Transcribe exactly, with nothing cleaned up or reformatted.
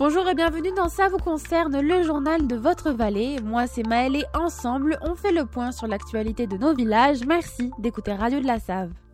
Bonjour et bienvenue dans Ça vous concerne, le journal de votre vallée. Moi c'est Maëlle et ensemble on fait le point sur l'actualité de nos villages. Merci d'écouter Radio de la Save.